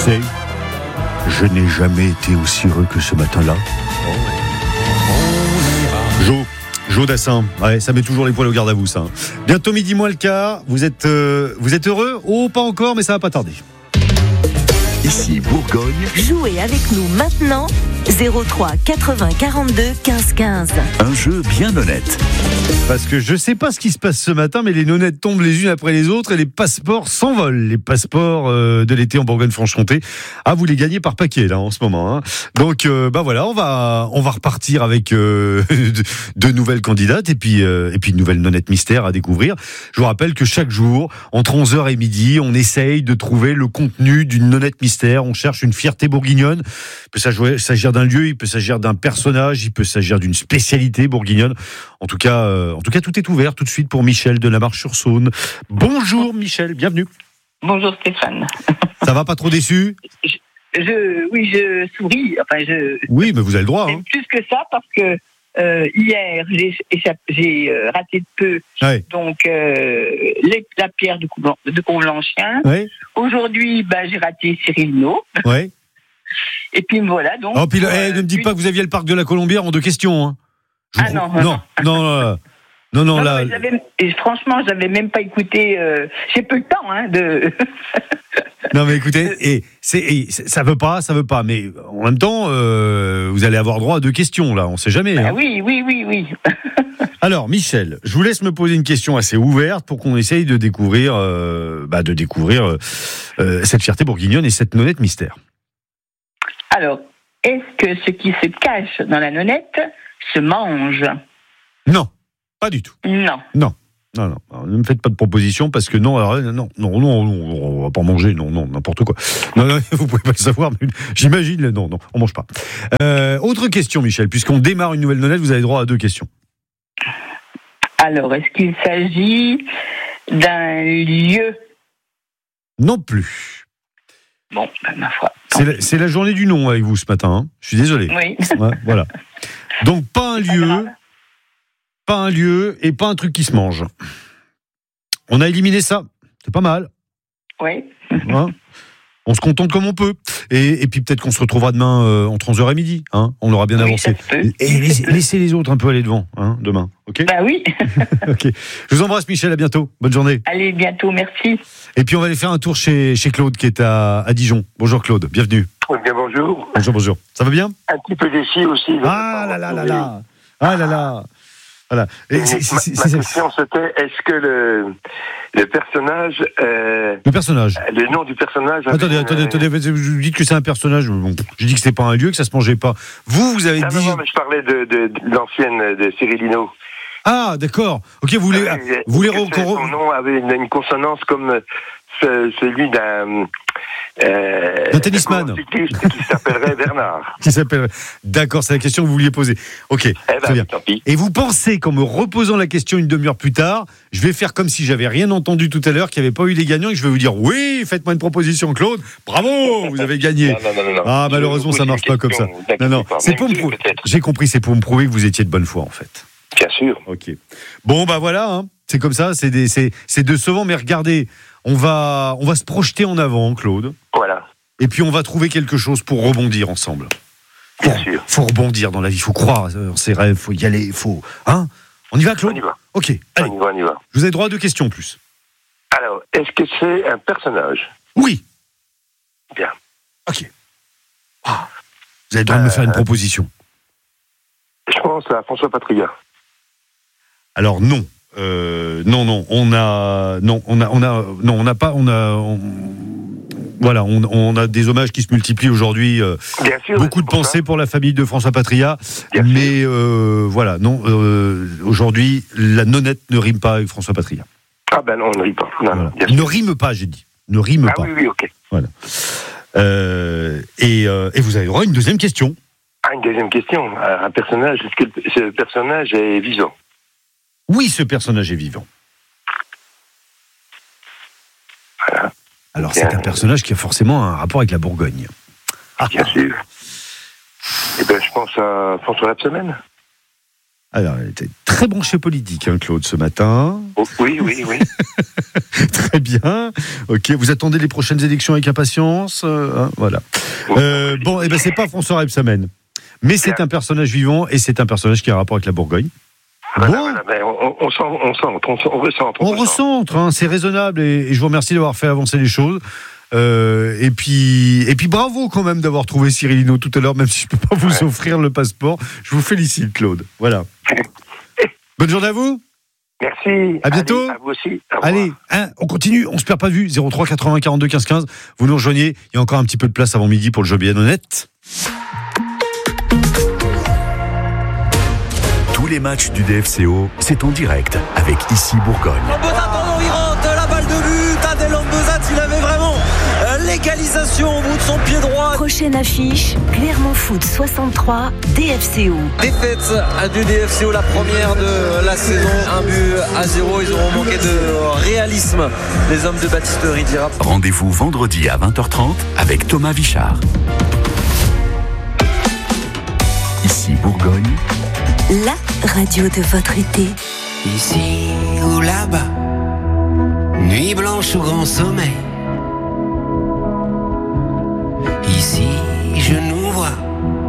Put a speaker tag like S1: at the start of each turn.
S1: sais, je n'ai jamais été aussi heureux que ce matin-là. Jo Dassin, ouais, ça met toujours les poils au garde à vous, ça. Bientôt midi moins le quart. Vous êtes heureux ? Oh, pas encore, mais ça va pas tarder.
S2: Ici Bourgogne.
S3: Jouez avec nous maintenant 03 80 42 15 15.
S2: Un jeu bien honnête.
S1: Parce que je sais pas ce qui se passe ce matin, mais les nonnettes tombent les unes après les autres et les passeports s'envolent. Les passeports de l'été en Bourgogne-Franche-Comté. Ah, vous les gagnez par paquet là en ce moment. Hein. Donc voilà, on va repartir avec deux nouvelles candidates et puis une nouvelle nonnette mystère à découvrir. Je vous rappelle que chaque jour, entre 11h et midi, on essaye de trouver le contenu d'une nonnette mystère. On cherche une fierté bourguignonne. Il peut s'agir d'un lieu, il peut s'agir d'un personnage, il peut s'agir d'une spécialité bourguignonne. En tout cas, tout est ouvert tout de suite pour Michel de la Marche-sur-Saône. Bonjour Michel, bienvenue.
S4: Bonjour Stéphane.
S1: Ça va, pas trop déçu ?
S4: Je souris.
S1: Oui, mais vous avez le droit. Hein.
S4: Plus que ça, parce que hier, j'ai raté de peu.
S1: Ouais.
S4: Donc, la pierre de Comblanchien.
S1: Ouais.
S4: Aujourd'hui, j'ai raté Cyril-No.
S1: Ouais.
S4: Et puis voilà. Donc,
S1: oh, puis ne me dites pas que vous aviez le parc de la Colombière en 2 questions. Hein. Non, là.
S4: Franchement, j'avais même pas écouté. J'ai peu de temps, de.
S1: Non, mais écoutez, ça veut pas. Mais en même temps, vous allez avoir droit à 2 questions là. On sait jamais. Hein.
S4: Oui.
S1: Alors, Michel, je vous laisse me poser une question assez ouverte pour qu'on essaye de découvrir, cette fierté bourguignonne et cette nonnette mystère.
S4: Alors, est-ce que ce qui se cache dans la nonnette se mange ?
S1: Non, pas du tout.
S4: Non.
S1: Alors, ne me faites pas de proposition parce que non, on va pas manger, non, n'importe quoi. Non, vous pouvez pas le savoir, mais j'imagine, non, on mange pas. Autre question, Michel, puisqu'on démarre une nouvelle nonnette, vous avez droit à 2 questions.
S4: Alors, est-ce qu'il s'agit d'un lieu ?
S1: Non plus.
S4: Bon, ma foi.
S1: C'est la journée du non avec vous ce matin, hein. Je suis désolé.
S4: Oui.
S1: Ouais, voilà. Donc, pas un lieu et pas un truc qui se mange. On a éliminé ça. C'est pas mal.
S4: Oui.
S1: Hein, on se contente comme on peut. Et puis peut-être qu'on se retrouvera demain entre 11h et midi. Hein, on aura bien avancé. Et laissez les autres un peu aller devant demain. Ok ?
S4: Bah oui.
S1: Ok. Je vous embrasse Michel, à bientôt. Bonne journée.
S4: Allez, bientôt, merci.
S1: Et puis on va aller faire un tour chez Claude qui est à Dijon. Bonjour Claude, bienvenue.
S5: Oui, bien bonjour.
S1: Bonjour. Ça va bien ?
S5: Un petit peu déçu aussi.
S1: Ah là là. Voilà.
S5: Ma question c'était, est-ce que le personnage...
S1: Le personnage.
S5: Le nom du personnage...
S1: Attendez, vous dites que c'est un personnage. Bon, je dis que c'est pas un lieu, que ça se mangeait pas. Vous avez dit...
S5: Non, mais je parlais de l'ancienne, de Cyril-No.
S1: Ah, d'accord. Ok, vous voulez
S5: son nom avait une consonance comme celui d'un
S1: tennisman
S5: cycliste qui s'appellerait Bernard.
S1: D'accord, c'est la question que vous vouliez poser. Ok, très bien.
S5: Tant pis.
S1: Et vous pensez qu'en me reposant la question une demi-heure plus tard, je vais faire comme si j'avais rien entendu tout à l'heure, qu'il n'y avait pas eu les gagnants, et je vais vous dire oui, faites-moi une proposition, Claude. Bravo, vous avez gagné.
S5: Non.
S1: Ah, malheureusement, ça marche pas comme ça. Non, c'est pour me prouver. J'ai compris, c'est pour me prouver que vous étiez de bonne foi, en fait.
S5: Bien sûr.
S1: Ok. Bon, voilà, hein. C'est comme ça, c'est décevant, mais regardez, on va se projeter en avant, Claude.
S5: Voilà.
S1: Et puis on va trouver quelque chose pour rebondir ensemble.
S5: Bien sûr.
S1: Faut rebondir dans la vie, faut croire en ses rêves, faut y aller, Hein ? On y va, Claude ?
S5: On y va.
S1: Ok, allez.
S5: On y va.
S1: Je vous avez droit à 2 questions en plus.
S5: Alors, est-ce que c'est un personnage ?
S1: Oui.
S5: Bien.
S1: Ok. Vous avez le droit de me faire une proposition.
S5: Je pense à François Patria.
S1: Alors non. On a des hommages qui se multiplient aujourd'hui.
S5: Bien sûr.
S1: Beaucoup de pensées pour la famille de François Patria. Mais aujourd'hui, la nonnette ne rime pas avec François Patria.
S5: Ah ben non, on ne rime pas. Non,
S1: voilà. Ne rime pas, j'ai dit. Ne rime pas.
S5: Oui, ok.
S1: Voilà. Et vous avez droit à une deuxième question.
S5: Une deuxième question. Un personnage, est-ce que ce personnage est vivant ?
S1: Oui, ce personnage est vivant.
S5: Voilà.
S1: Alors, c'est un personnage qui a forcément un rapport avec la Bourgogne.
S5: Bien sûr. Eh bien, je pense à François Rebsamen.
S1: Alors, il était très branché politique, hein, Claude, ce matin.
S5: Oh, oui.
S1: Très bien. Ok, vous attendez les prochaines élections avec impatience, hein, voilà. Bon, et ben c'est pas François Rebsamen, mais c'est un personnage vivant et c'est un personnage qui a un rapport avec la Bourgogne.
S5: Voilà, mais on
S1: recentre, hein, c'est raisonnable et je vous remercie d'avoir fait avancer les choses. Et puis bravo quand même d'avoir trouvé Cyril Hinault tout à l'heure, même si je peux pas vous offrir le passeport. Je vous félicite, Claude. Voilà. Bonne journée à vous.
S5: Merci.
S1: À bientôt.
S5: Allez, à vous aussi.
S1: Allez, on continue, on se perd pas de vue. 03 80 42 15 15. Vous nous rejoignez. Il y a encore un petit peu de place avant midi pour le jeu bien honnête.
S2: Tous les matchs du DFCO, c'est en direct avec Ici Bourgogne.
S6: Lambezat, il rentre la balle de but. Adel Lambezat, il avait vraiment l'égalisation au bout de son pied droit.
S3: Prochaine affiche, Clermont Foot 63, DFCO.
S6: Défaite du DFCO, la première de la saison. 1-0, ils auront manqué de réalisme, les hommes de Baptiste Ridira.
S2: Rendez-vous vendredi à 20h30 avec Thomas Vichard. Ici Bourgogne.
S3: La radio de votre été.
S7: Ici ou là-bas, nuit blanche ou grand sommet.